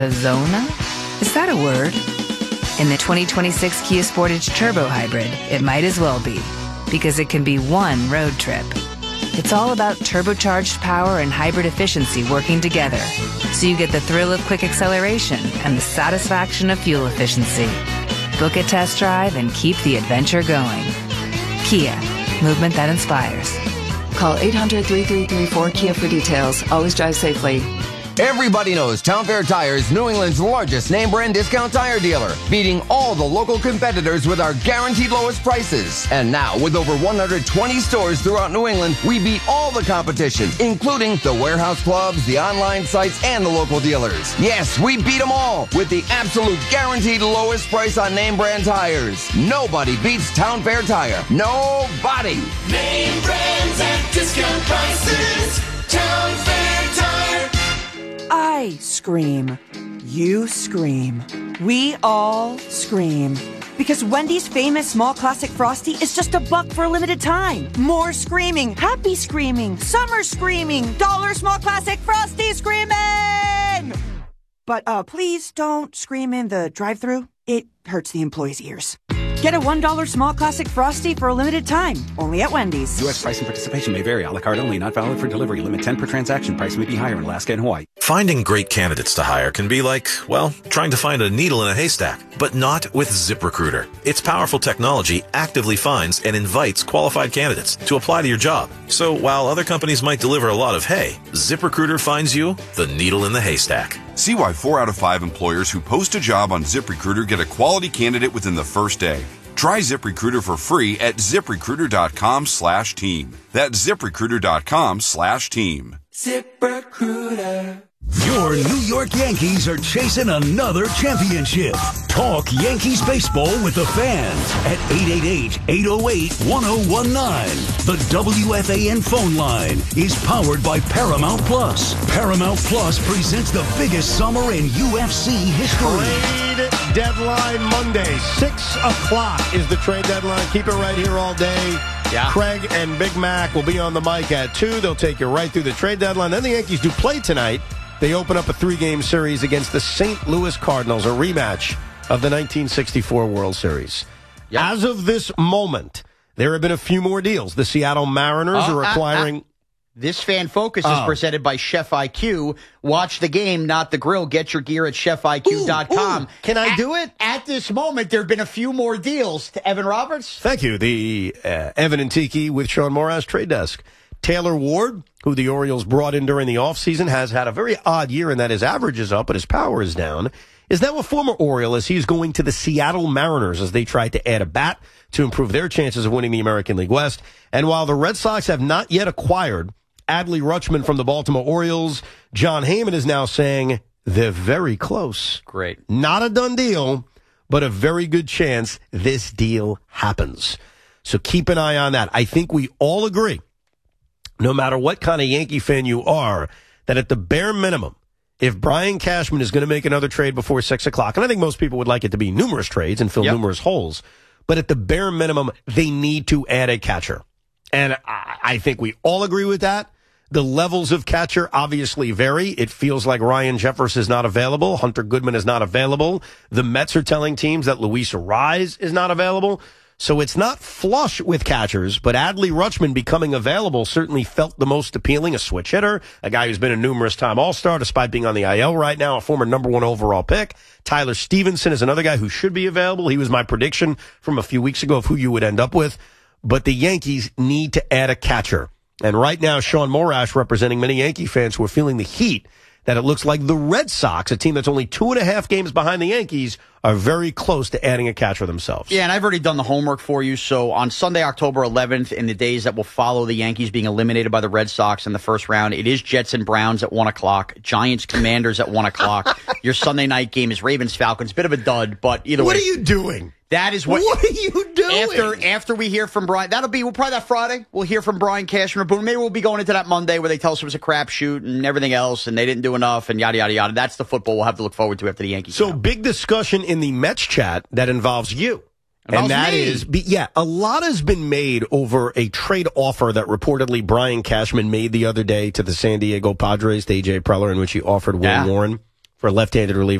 Zona? Is that a word? In the 2026 Kia Sportage Turbo Hybrid, it might as well be, because it can be one road trip. It's all about turbocharged power and hybrid efficiency working together, so you get the thrill of quick acceleration and the satisfaction of fuel efficiency. Book a test drive and keep the adventure going. Kia, movement that inspires. Call 800-3334-KIA for details. Always drive safely. Everybody knows Town Fair Tire is New England's largest name brand discount tire dealer, beating all the local competitors with our guaranteed lowest prices. And now, with over 120 stores throughout New England, we beat all the competition, including the warehouse clubs, the online sites, and the local dealers. Yes, we beat them all with the absolute guaranteed lowest price on name brand tires. Nobody beats Town Fair Tire. Nobody. Name brands at discount prices. Town Fair Tire. I scream. You scream. We all scream. Because Wendy's famous small classic Frosty is just $1 for a limited time. More screaming. Happy screaming. Summer screaming. Dollar small classic Frosty screaming! But please don't scream in the drive-thru. It hurts the employees' ears. Get a $1 small classic Frosty for a limited time. Only at Wendy's. U.S. price and participation may vary. A la carte only. Not valid for delivery. Limit 10 per transaction. Price may be higher in Alaska and Hawaii. Finding great candidates to hire can be like, well, trying to find a needle in a haystack. But not with ZipRecruiter. Its powerful technology actively finds and invites qualified candidates to apply to your job. So while other companies might deliver a lot of hay, ZipRecruiter finds you the needle in the haystack. See why 4 out of 5 employers who post a job on ZipRecruiter get a quality candidate within the first day. Try ZipRecruiter for free at ZipRecruiter.com/team. That's ZipRecruiter.com/team. ZipRecruiter. Your New York Yankees are chasing another championship. Talk Yankees baseball with the fans at 888-808-1019. The WFAN phone line is powered by Paramount Plus. Paramount Plus presents the biggest summer in UFC history. Trade deadline Monday, 6 o'clock is the trade deadline. Keep it right here all day. Yeah. Craig and Big Mac will be on the mic at 2. They'll take you right through the trade deadline. Then the Yankees do play tonight. They open up a 3-game series against the St. Louis Cardinals, a rematch of the 1964 World Series. Yep. As of this moment, there have been a few more deals. The Seattle Mariners are acquiring... This Fan Focus is presented by Chef IQ. Watch the game, not the grill. Get your gear at chefiq.com. Can I do it? At this moment, there have been a few more deals. To Evan Roberts? Thank you. The Evan and Tiki with Sean Morash trade desk. Taylor Ward, who the Orioles brought in during the offseason, has had a very odd year in that his average is up, but his power is down, is now a former Oriole as he's going to the Seattle Mariners as they tried to add a bat to improve their chances of winning the American League West. And while the Red Sox have not yet acquired Adley Rutschman from the Baltimore Orioles, John Heyman is now saying they're very close. Great. Not a done deal, but a very good chance this deal happens. So keep an eye on that. I think we all agree, no matter what kind of Yankee fan you are, that at the bare minimum, if Brian Cashman is going to make another trade before 6 o'clock, and I think most people would like it to be numerous trades and fill numerous holes, but at the bare minimum, they need to add a catcher. And I think we all agree with that. The levels of catcher obviously vary. It feels like Ryan Jeffers is not available. Hunter Goodman is not available. The Mets are telling teams that Luis Arraez is not available. So it's not flush with catchers, but Adley Rutschman becoming available certainly felt the most appealing. A switch hitter, a guy who's been a numerous-time All-Star, despite being on the IL right now, a former number 1 overall pick. Tyler Stevenson is another guy who should be available. He was my prediction from a few weeks ago of who you would end up with. But the Yankees need to add a catcher. And right now, Sean Morash, representing many Yankee fans who are feeling the heat, that it looks like the Red Sox, a team that's only 2.5 games behind the Yankees, are very close to adding a catcher themselves. Yeah, and I've already done the homework for you. So on Sunday, October 11th, in the days that will follow the Yankees being eliminated by the Red Sox in the first round, it is Jets and Browns at 1 o'clock, Giants Commanders at 1 o'clock. Your Sunday night game is Ravens Falcons. Bit of a dud, but either way. What are you doing? That is what are you doing? After we hear from Brian, we'll probably that Friday. We'll hear from Brian Cashman or Boone. Maybe we'll be going into that Monday where they tell us it was a crapshoot and everything else, and they didn't do enough, and yada yada yada. That's the football we'll have to look forward to after the Yankees. So big discussion in the Mets chat that involves you. And that is, a lot has been made over a trade offer that reportedly Brian Cashman made the other day to the San Diego Padres, to A.J. Preller, in which he offered Will Warren for a left-handed reliever.